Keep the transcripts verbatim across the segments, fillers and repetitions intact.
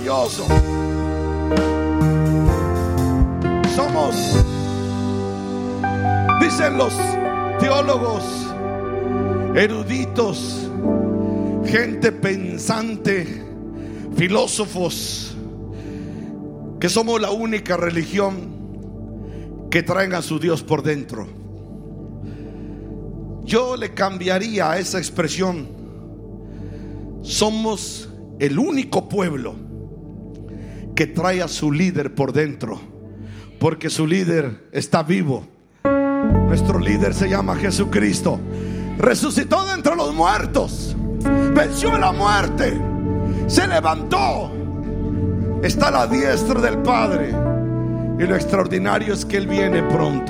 maravilloso. Somos, dicen los teólogos eruditos, gente pensante, filósofos, que somos la única religión que traen a su Dios por dentro. Yo le cambiaría a esa expresión: somos el único pueblo que trae a su líder por dentro, porque su líder está vivo. Nuestro líder se llama Jesucristo. Resucitó de entre los muertos, venció la muerte, se levantó, está a la diestra del Padre. Y lo extraordinario es que Él viene pronto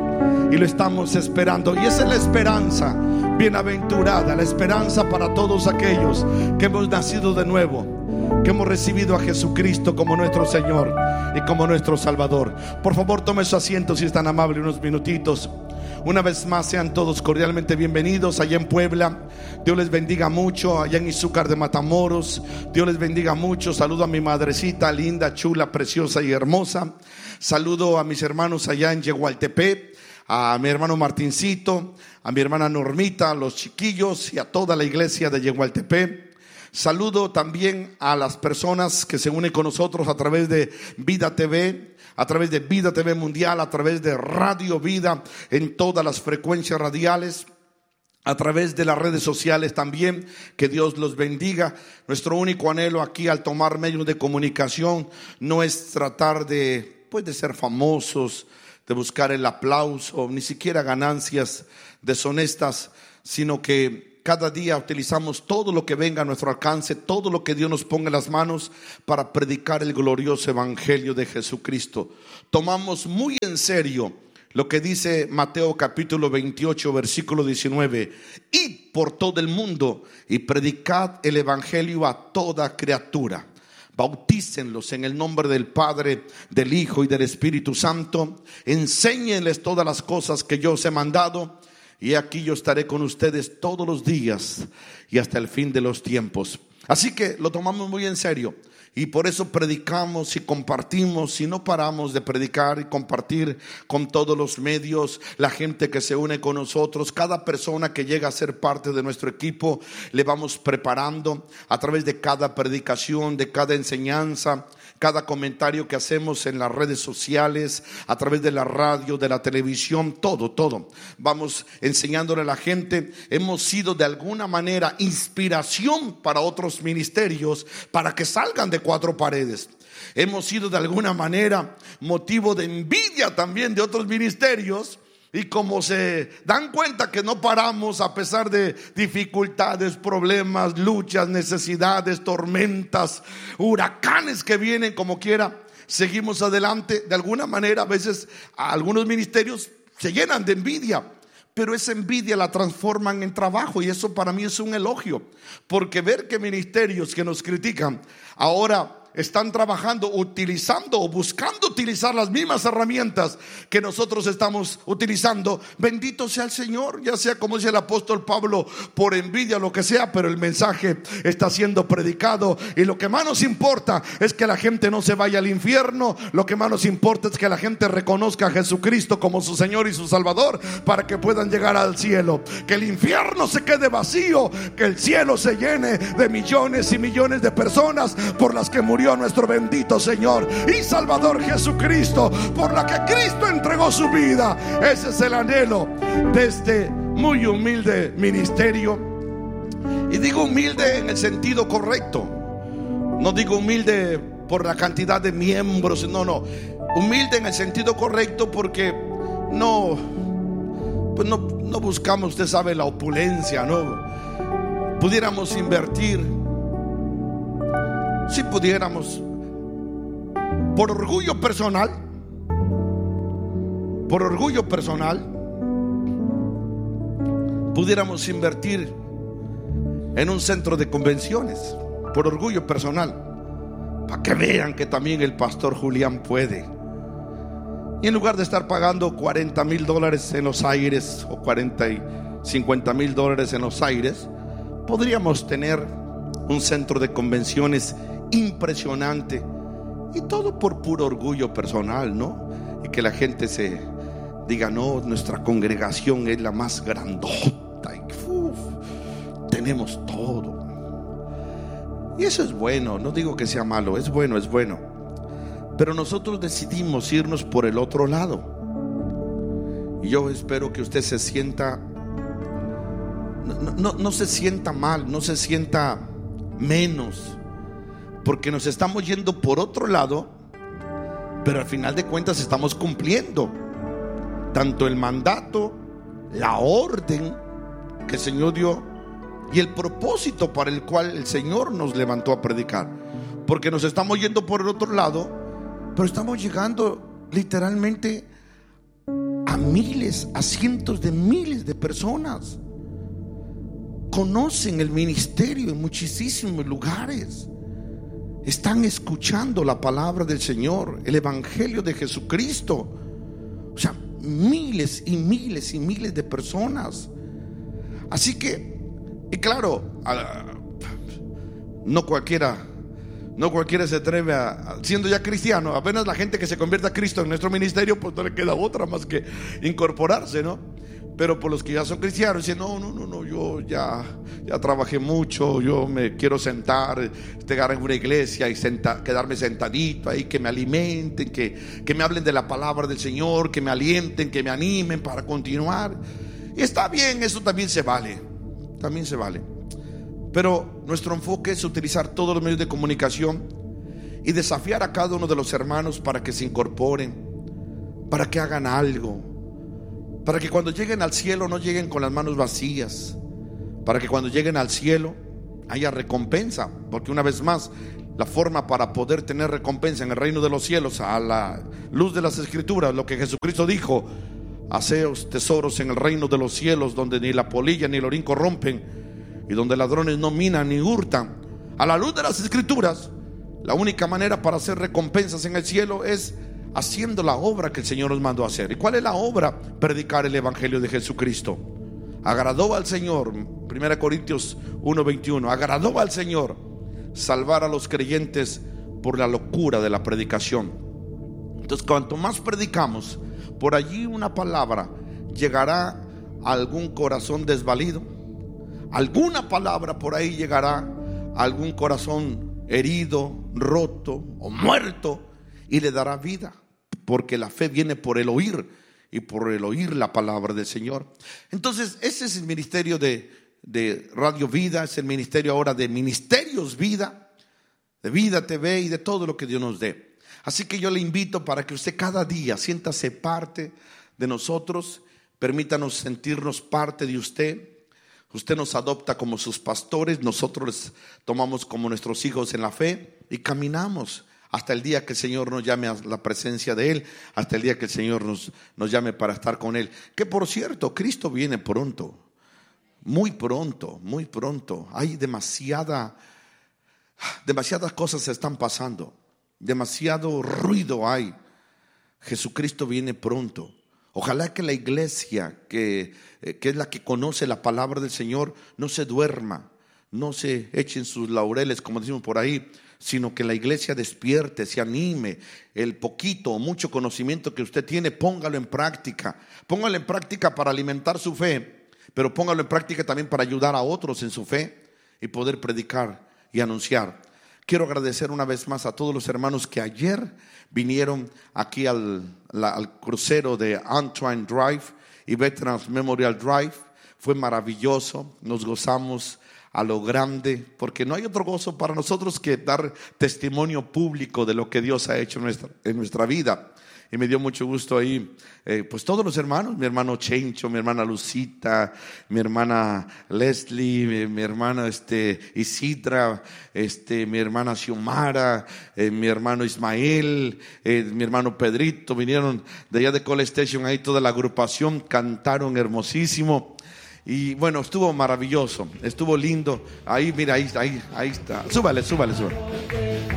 y lo estamos esperando. Y esa es la esperanza bienaventurada, la esperanza para todos aquellos que hemos nacido de nuevo, que hemos recibido a Jesucristo como nuestro Señor y como nuestro Salvador. Por favor, tome su asiento, si es tan amable, unos minutitos. Una vez más, sean todos cordialmente bienvenidos allá en Puebla. Dios les bendiga mucho. Allá en Izúcar de Matamoros, Dios les bendiga mucho. Saludo a mi madrecita linda, chula, preciosa y hermosa. Saludo a mis hermanos allá en Yegualtepec, a mi hermano Martincito, a mi hermana Normita, a los chiquillos y a toda la iglesia de Yegualtepec. Saludo también a las personas que se unen con nosotros a través de Vida T V, a través de Vida T V Mundial, a través de Radio Vida en todas las frecuencias radiales, a través de las redes sociales también. Que Dios los bendiga. Nuestro único anhelo aquí al tomar medios de comunicación no es tratar de, pues, de ser famosos, de buscar el aplauso, ni siquiera ganancias deshonestas, sino que cada día utilizamos todo lo que venga a nuestro alcance, todo lo que Dios nos ponga en las manos para predicar el glorioso evangelio de Jesucristo. Tomamos muy en serio lo que dice Mateo capítulo veintiocho versículo diecinueve: id por todo el mundo y predicad el evangelio a toda criatura. Bautícenlos en el nombre del Padre, del Hijo y del Espíritu Santo. Enséñenles todas las cosas que yo os he mandado. Y aquí yo estaré con ustedes todos los días y hasta el fin de los tiempos. Así que lo tomamos muy en serio. Y por eso predicamos y compartimos, y no paramos de predicar y compartir con todos los medios. La gente que se une con nosotros, cada persona que llega a ser parte de nuestro equipo, le vamos preparando a través de cada predicación, de cada enseñanza, cada comentario que hacemos en las redes sociales, a través de la radio, de la televisión, todo, todo. Vamos enseñándole a la gente. Hemos sido de alguna manera inspiración para otros ministerios, para que salgan de cuatro paredes. Hemos sido de alguna manera motivo de envidia también de otros ministerios. Y como se dan cuenta que no paramos a pesar de dificultades, problemas, luchas, necesidades, tormentas, huracanes que vienen como quiera, seguimos adelante. De alguna manera a veces a algunos ministerios se llenan de envidia, pero esa envidia la transforman en trabajo, y eso para mí es un elogio, porque ver que ministerios que nos critican ahora están trabajando, utilizando o buscando utilizar las mismas herramientas que nosotros estamos utilizando, bendito sea el Señor. Ya sea como dice el apóstol Pablo, por envidia o lo que sea, pero el mensaje está siendo predicado, y lo que más nos importa es que la gente no se vaya al infierno. Lo que más nos importa es que la gente reconozca a Jesucristo como su Señor y su Salvador, para que puedan llegar al cielo, que el infierno se quede vacío, que el cielo se llene de millones y millones de personas por las que murió nuestro bendito Señor y Salvador Jesucristo, por la que Cristo entregó su vida. Ese es el anhelo de este muy humilde ministerio. Y digo humilde en el sentido correcto. No digo humilde por la cantidad de miembros, no, no. Humilde en el sentido correcto porque no, pues no, no buscamos, usted sabe, la opulencia, no. Pudiéramos invertir, si pudiéramos, por orgullo personal, por orgullo personal, pudiéramos invertir en un centro de convenciones, por orgullo personal, para que vean que también el pastor Julián puede. Y en lugar de estar pagando cuarenta mil dólares en los aires, o cuarenta y cincuenta mil dólares en los aires, podríamos tener un centro de convenciones impresionante. Y todo por puro orgullo personal, ¿no? Y que la gente se diga, no, nuestra congregación es la más grandota y uf, tenemos todo. Y eso es bueno, no digo que sea malo, es bueno, es bueno. Pero nosotros decidimos irnos por el otro lado. Y yo espero que usted se sienta, no, no, no se sienta mal, no se sienta menos, porque nos estamos yendo por otro lado, pero al final de cuentas estamos cumpliendo tanto el mandato, la orden que el Señor dio y el propósito para el cual el Señor nos levantó a predicar. Porque nos estamos yendo por el otro lado, pero estamos llegando literalmente a miles, a cientos de miles de personas. Conocen el ministerio en muchísimos lugares. Están escuchando la palabra del Señor, el evangelio de Jesucristo. O sea, miles y miles y miles de personas. Así que, y claro, no cualquiera No cualquiera se atreve a, siendo ya cristiano, apenas la gente que se convierte a Cristo en nuestro ministerio, pues no le queda otra más que incorporarse, ¿no? Pero por los que ya son cristianos dicen, no, no, no, no, yo ya, ya trabajé mucho, yo me quiero sentar, llegar en una iglesia y senta, quedarme sentadito ahí, que me alimenten, que, que me hablen de la palabra del Señor, que me alienten, que me animen para continuar. Y está bien, eso también se vale, también se vale. Pero nuestro enfoque es utilizar todos los medios de comunicación y desafiar a cada uno de los hermanos para que se incorporen, para que hagan algo, para que cuando lleguen al cielo no lleguen con las manos vacías, para que cuando lleguen al cielo haya recompensa. Porque una vez más, la forma para poder tener recompensa en el reino de los cielos, a la luz de las Escrituras, lo que Jesucristo dijo: haceos tesoros en el reino de los cielos, donde ni la polilla ni el orín corrompen, y donde ladrones no minan ni hurtan. A la luz de las Escrituras, la única manera para hacer recompensas en el cielo es haciendo la obra que el Señor nos mandó a hacer. ¿Y cuál es la obra? Predicar el evangelio de Jesucristo. Agradó al Señor, primera Corintios uno veintiuno, agradó al Señor salvar a los creyentes por la locura de la predicación. Entonces, cuanto más predicamos, por allí una palabra llegará a algún corazón desvalido. Alguna palabra por ahí llegará a algún corazón herido, roto o muerto, y le dará vida, porque la fe viene por el oír, y por el oír la palabra del Señor. Entonces ese es el ministerio de, de Radio Vida, es el ministerio ahora de Ministerios Vida, de Vida T V y de todo lo que Dios nos dé. Así que yo le invito para que usted cada día siéntase parte de nosotros, permítanos sentirnos parte de usted. Usted nos adopta como sus pastores, nosotros les tomamos como nuestros hijos en la fe y caminamos hasta el día que el Señor nos llame a la presencia de Él, hasta el día que el Señor nos, nos llame para estar con Él. Que por cierto, Cristo viene pronto, muy pronto, muy pronto. Hay demasiada, demasiadas cosas se están pasando, demasiado ruido hay. Jesucristo viene pronto. Ojalá que la iglesia, que, que es la que conoce la palabra del Señor, no se duerma, no se echen sus laureles, como decimos por ahí, sino que la iglesia despierte, se anime. El poquito o mucho conocimiento que usted tiene, póngalo en práctica. Póngalo en práctica para alimentar su fe, pero póngalo en práctica también para ayudar a otros en su fe y poder predicar y anunciar. Quiero agradecer una vez más a todos los hermanos que ayer vinieron aquí al, la, al crucero de Antwine Drive y Veterans Memorial Drive. Fue maravilloso, nos gozamos a lo grande, porque no hay otro gozo para nosotros que dar testimonio público de lo que Dios ha hecho en nuestra, en nuestra vida. Y me dio mucho gusto ahí, eh, pues todos los hermanos, mi hermano Chencho, mi hermana Lucita, mi hermana Leslie, mi, mi hermana este, Isidra, este, mi hermana Xiomara, eh, mi hermano Ismael, eh, mi hermano Pedrito, vinieron de allá de Call Station, ahí toda la agrupación, cantaron hermosísimo. Y bueno, estuvo maravilloso, estuvo lindo. Ahí, mira, ahí, ahí, ahí está. Súbale, súbale, súbale.